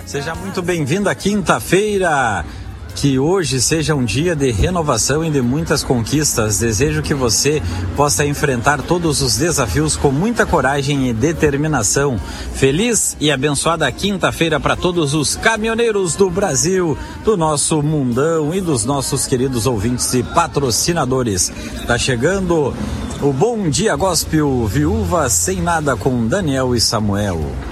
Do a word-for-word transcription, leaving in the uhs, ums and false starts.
Seja muito bem-vindo à quinta-feira. Que hoje seja um dia de renovação e de muitas conquistas. Desejo que você possa enfrentar todos os desafios com muita coragem e determinação. Feliz e abençoada quinta-feira para todos os caminhoneiros do Brasil, do nosso mundão e dos nossos queridos ouvintes e patrocinadores. Tá chegando o Bom Dia Gospel, Viúva Sem Nada com Daniel e Samuel.